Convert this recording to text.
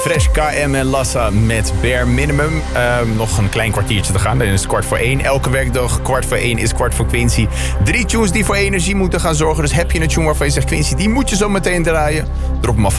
Fresh, KM en Lassa met Bare Minimum. Nog een klein kwartiertje te gaan, dan is het 1:15. Elke werkdag 1:15 is kwart voor Quincy. 3 tunes die voor energie moeten gaan zorgen. Dus heb je een tune waarvan je zegt, Quincy, die moet je zo meteen draaien. Drop hem af